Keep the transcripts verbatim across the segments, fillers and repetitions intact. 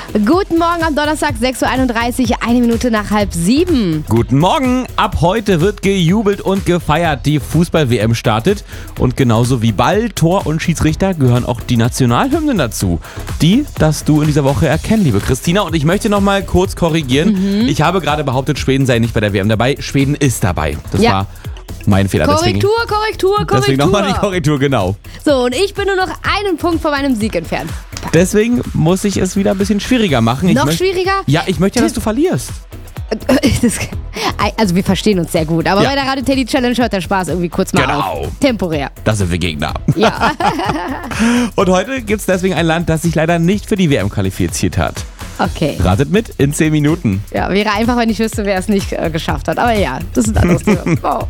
Guten Morgen am Donnerstag, sechs Uhr einunddreißig, eine Minute nach halb sieben. Guten Morgen, ab heute wird gejubelt und gefeiert. Die Fußball-W M startet und genauso wie Ball, Tor und Schiedsrichter gehören auch die Nationalhymnen dazu. Die darfst du in dieser Woche erkennen, liebe Christina. Und ich möchte noch mal kurz korrigieren. Mhm. Ich habe gerade behauptet, Schweden sei nicht bei der W M dabei. Schweden ist dabei. Das ja. war mein Fehler. Korrektur, deswegen, Korrektur, Korrektur. Deswegen nochmal die Korrektur, genau. So, und ich bin nur noch einen Punkt von meinem Sieg entfernt. Deswegen muss ich es wieder ein bisschen schwieriger machen. Ich noch möcht- schwieriger? Ja, ich möchte ja, dass du verlierst. Das, also wir verstehen uns sehr gut, aber ja. bei der Radio Teddy Challenge hört der Spaß irgendwie kurz mal genau. auf. Temporär. Da sind wir Gegner. Ja. Und heute gibt es deswegen ein Land, das sich leider nicht für die W M qualifiziert hat. Okay. Ratet mit in zehn Minuten. Ja, wäre einfach, wenn ich wüsste, wer es nicht äh, geschafft hat. Aber ja, das ist ein anderes Thema. Oh.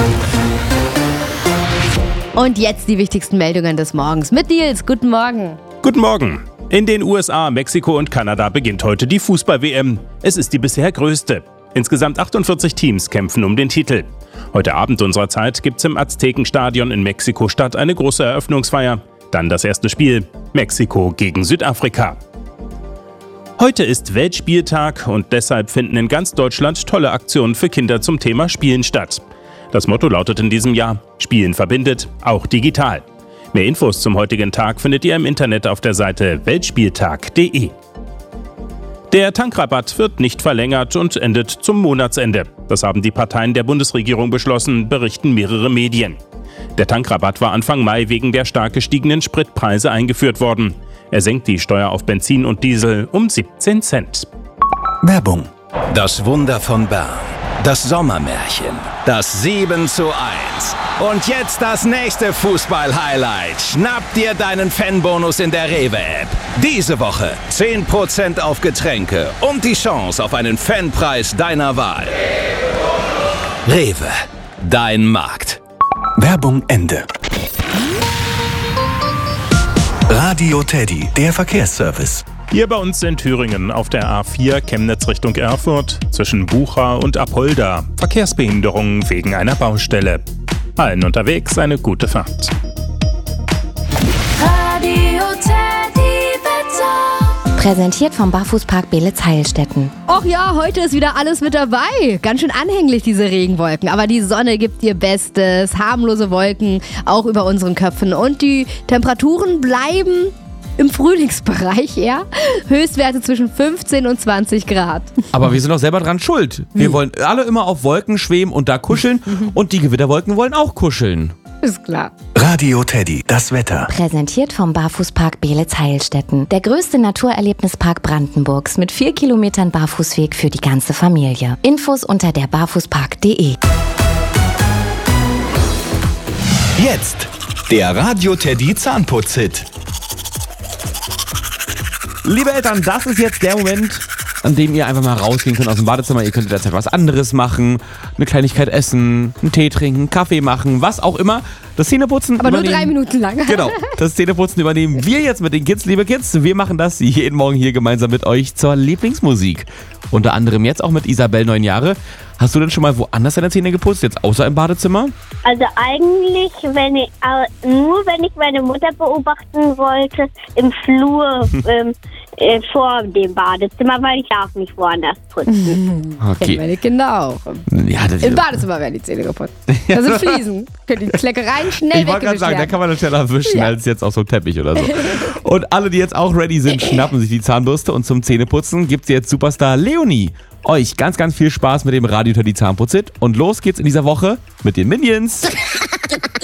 Und jetzt die wichtigsten Meldungen des Morgens mit Nils. Guten Morgen. Guten Morgen. In den U S A, Mexiko und Kanada beginnt heute die Fußball-W M. Es ist die bisher größte. Insgesamt achtundvierzig Teams kämpfen um den Titel. Heute Abend unserer Zeit gibt's im Aztekenstadion in Mexiko-Stadt eine große Eröffnungsfeier. Dann das erste Spiel, Mexiko gegen Südafrika. Heute ist Weltspieltag und deshalb finden in ganz Deutschland tolle Aktionen für Kinder zum Thema Spielen statt. Das Motto lautet in diesem Jahr: Spielen verbindet, auch digital. Mehr Infos zum heutigen Tag findet ihr im Internet auf der Seite weltspieltag punkt de. Der Tankrabatt wird nicht verlängert und endet zum Monatsende. Das haben die Parteien der Bundesregierung beschlossen, berichten mehrere Medien. Der Tankrabatt war Anfang Mai wegen der stark gestiegenen Spritpreise eingeführt worden. Er senkt die Steuer auf Benzin und Diesel um siebzehn Cent. Werbung. Das Wunder von Bern. Das Sommermärchen. Das sieben zu eins. Und jetzt das nächste Fußball-Highlight. Schnapp dir deinen Fanbonus in der Rewe-App. Diese Woche zehn Prozent auf Getränke und die Chance auf einen Fanpreis deiner Wahl. Rewe. Dein Markt. Werbung Ende. Radio Teddy, der Verkehrsservice. Hier bei uns in Thüringen auf der A vier Chemnitz Richtung Erfurt zwischen Bucha und Apolda. Verkehrsbehinderungen wegen einer Baustelle. Allen unterwegs eine gute Fahrt. Radio Teddy Wetter. Präsentiert vom Barfußpark Beelitz-Heilstätten. Och ja, heute ist wieder alles mit dabei. Ganz schön anhänglich, diese Regenwolken. Aber die Sonne gibt ihr Bestes. Harmlose Wolken auch über unseren Köpfen. Und die Temperaturen bleiben im Frühlingsbereich, ja. Höchstwerte zwischen fünfzehn und zwanzig Grad. Aber wir sind doch selber dran schuld. Wir Wie? wollen alle immer auf Wolken schweben und da kuscheln. Und die Gewitterwolken wollen auch kuscheln. Ist klar. Radio Teddy, das Wetter. Präsentiert vom Barfußpark Beelitz-Heilstätten. Der größte Naturerlebnispark Brandenburgs mit vier Kilometern Barfußweg für die ganze Familie. Infos unter der barfußpark punkt de. Jetzt der Radio Teddy Zahnputz-Hit. Liebe Eltern, das ist jetzt der Moment, an dem ihr einfach mal rausgehen könnt aus dem Badezimmer. Ihr könnt derzeit was anderes machen, eine Kleinigkeit essen, einen Tee trinken, einen Kaffee machen, was auch immer. Das Zähneputzen Aber nur übernehmen, drei Minuten lang. Genau, das Zähneputzen übernehmen wir jetzt mit den Kids. Liebe Kids, wir machen das jeden Morgen hier gemeinsam mit euch zur Lieblingsmusik. Unter anderem jetzt auch mit Isabel, neun Jahre. Hast du denn schon mal woanders deine Zähne geputzt, jetzt außer im Badezimmer? Also eigentlich, wenn ich, äh, nur wenn ich meine Mutter beobachten wollte, im Flur ähm, äh, vor dem Badezimmer, weil ich darf nicht woanders putzen. Okay. Kennen meine Kinder auch. Ja, das Im Badezimmer werden die Zähne geputzt. Da sind Fliesen. Können die Kleckereien schnell Ich wollte gerade sagen, da kann man das schneller wischen Ja. als jetzt auf so einem Teppich oder so. Und alle, die jetzt auch ready sind, schnappen sich die Zahnbürste und zum Zähneputzen gibt's jetzt Superstar Leonie. Euch ganz, ganz viel Spaß mit dem Radio Teddy Zahnputz-Hit und los geht's in dieser Woche mit den Minions.